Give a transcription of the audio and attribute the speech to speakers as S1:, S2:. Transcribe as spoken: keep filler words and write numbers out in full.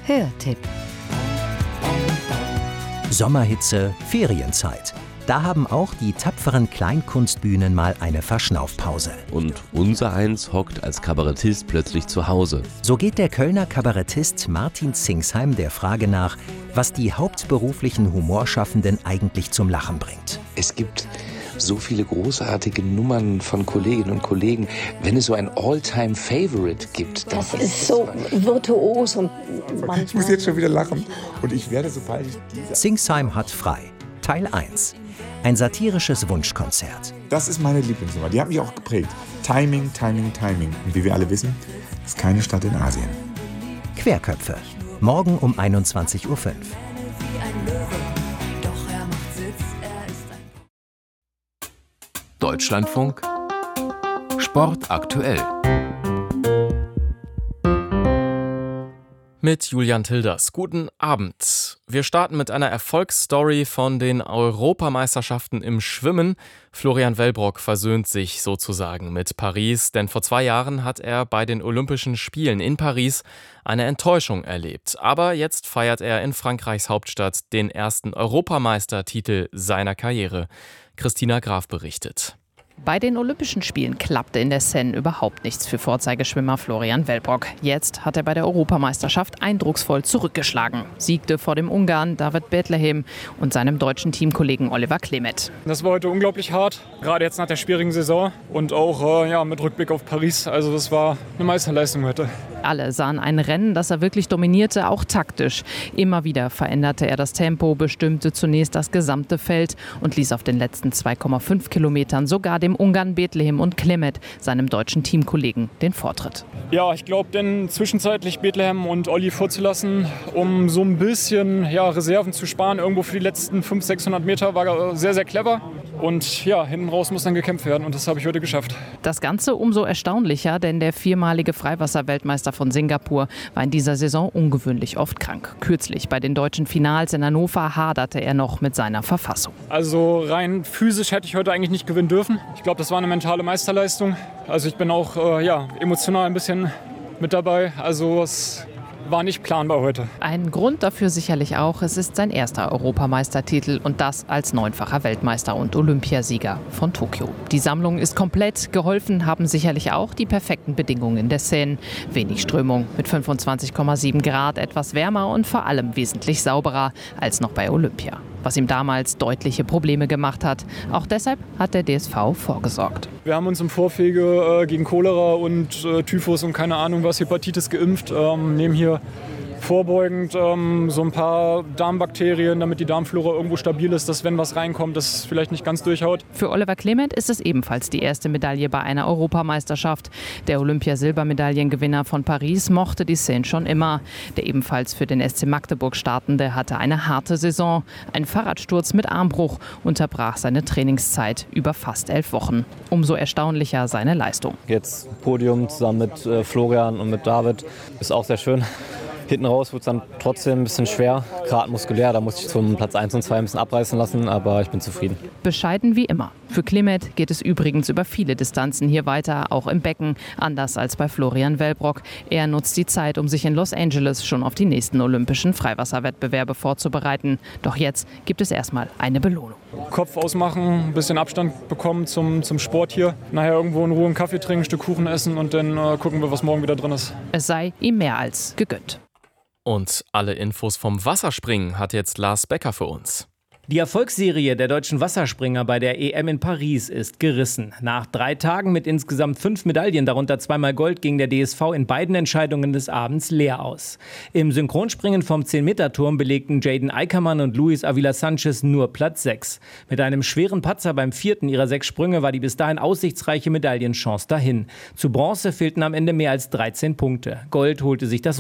S1: Hörtipp.
S2: Sommerhitze, Ferienzeit. Da haben auch die tapferen Kleinkunstbühnen mal eine Verschnaufpause.
S3: Und unser Eins hockt als Kabarettist plötzlich zu Hause.
S2: So geht der Kölner Kabarettist Martin Zingsheim der Frage nach, was die hauptberuflichen Humorschaffenden eigentlich zum Lachen bringt.
S4: Es gibt so viele großartige Nummern von Kolleginnen und Kollegen. Wenn es so ein All-Time-Favorite gibt, dann
S5: das ist so virtuos und manchmal...
S6: Ich muss jetzt schon wieder lachen und ich werde, sobald ich diese...
S2: Zingsheim hat frei. Teil eins. Ein satirisches Wunschkonzert.
S6: Das ist meine Lieblingsnummer, die hat mich auch geprägt. Timing, Timing, Timing. Und wie wir alle wissen, ist keine Stadt in Asien.
S2: Querköpfe. Morgen um einundzwanzig Uhr fünf.
S7: Deutschlandfunk Sport aktuell.
S8: Mit Julian Tilders. Guten Abend. Wir starten mit einer Erfolgsstory von den Europameisterschaften im Schwimmen. Florian Wellbrock versöhnt sich sozusagen mit Paris, denn vor zwei Jahren hat er bei den Olympischen Spielen in Paris eine Enttäuschung erlebt. Aber jetzt feiert er in Frankreichs Hauptstadt den ersten Europameistertitel seiner Karriere. Christina Graf berichtet.
S9: Bei den Olympischen Spielen klappte in der Seine überhaupt nichts für Vorzeigeschwimmer Florian Wellbrock. Jetzt hat er bei der Europameisterschaft eindrucksvoll zurückgeschlagen. Siegte vor dem Ungarn David Bethlehem und seinem deutschen Teamkollegen Oliver Klemet.
S10: Das war heute unglaublich hart, gerade jetzt nach der schwierigen Saison und auch äh, ja, mit Rückblick auf Paris. Also das war eine Meisterleistung heute.
S9: Alle sahen ein Rennen, das er wirklich dominierte, auch taktisch. Immer wieder veränderte er das Tempo, bestimmte zunächst das gesamte Feld und ließ auf den letzten zwei Komma fünf Kilometern sogar dem Ungarn Bethlehem und Klemet, seinem deutschen Teamkollegen, den Vortritt.
S10: Ja, ich glaube, denn zwischenzeitlich Bethlehem und Olli vorzulassen, um so ein bisschen ja, Reserven zu sparen, irgendwo für die letzten fünfhundert, sechshundert Meter, war sehr, sehr clever. Und ja, hinten raus muss dann gekämpft werden und das habe ich heute geschafft.
S9: Das Ganze umso erstaunlicher, denn der viermalige Freiwasser-Weltmeister von Singapur war in dieser Saison ungewöhnlich oft krank. Kürzlich bei den deutschen Finals in Hannover haderte er noch mit seiner Verfassung.
S10: Also rein physisch hätte ich heute eigentlich nicht gewinnen dürfen. Ich glaube, das war eine mentale Meisterleistung. Also ich bin auch äh, ja, emotional ein bisschen mit dabei. Also es war nicht planbar heute.
S9: Ein Grund dafür sicherlich auch, es ist sein erster Europameistertitel und das als neunfacher Weltmeister und Olympiasieger von Tokio. Die Sammlung ist komplett, geholfen haben sicherlich auch die perfekten Bedingungen in der Seine. Wenig Strömung mit fünfundzwanzig Komma sieben Grad, etwas wärmer und vor allem wesentlich sauberer als noch bei Olympia. Was ihm damals deutliche Probleme gemacht hat. Auch deshalb hat der D S V vorgesorgt.
S10: Wir haben uns im Vorwege äh, gegen Cholera und äh, Typhus und keine Ahnung was, Hepatitis geimpft, ähm, nehmen hier vorbeugend ähm, so ein paar Darmbakterien, damit die Darmflora irgendwo stabil ist, dass wenn was reinkommt, das vielleicht nicht ganz durchhaut.
S9: Für Oliver Klemet ist es ebenfalls die erste Medaille bei einer Europameisterschaft. Der Olympiasilbermedaillengewinner von Paris mochte die Seine schon immer. Der ebenfalls für den S C Magdeburg startende hatte eine harte Saison. Ein Fahrradsturz mit Armbruch unterbrach seine Trainingszeit über fast elf Wochen. Umso erstaunlicher seine Leistung.
S11: Jetzt Podium zusammen mit äh, Florian und mit David ist auch sehr schön. Hinten raus wurde es dann trotzdem ein bisschen schwer, gerade muskulär. Da musste ich zum Platz eins und zwei ein bisschen abreißen lassen, aber ich bin zufrieden.
S9: Bescheiden wie immer. Für Klemet geht es übrigens über viele Distanzen hier weiter, auch im Becken, anders als bei Florian Wellbrock. Er nutzt die Zeit, um sich in Los Angeles schon auf die nächsten olympischen Freiwasserwettbewerbe vorzubereiten. Doch jetzt gibt es erstmal eine Belohnung.
S10: Kopf ausmachen, ein bisschen Abstand bekommen zum, zum Sport hier. Nachher irgendwo in Ruhe einen Kaffee trinken, ein Stück Kuchen essen und dann äh, gucken wir, was morgen wieder drin ist.
S9: Es sei ihm mehr als gegönnt.
S8: Und alle Infos vom Wasserspringen hat jetzt Lars Becker für uns.
S12: Die Erfolgsserie der deutschen Wasserspringer bei der E M in Paris ist gerissen. Nach drei Tagen mit insgesamt fünf Medaillen, darunter zweimal Gold, ging der D S V in beiden Entscheidungen des Abends leer aus. Im Synchronspringen vom zehn-Meter-Turm belegten Jaden Eickermann und Luis Avila Sanchez nur Platz sechs. Mit einem schweren Patzer beim vierten ihrer sechs Sprünge war die bis dahin aussichtsreiche Medaillenchance dahin. Zu Bronze fehlten am Ende mehr als dreizehn Punkte. Gold holte sich das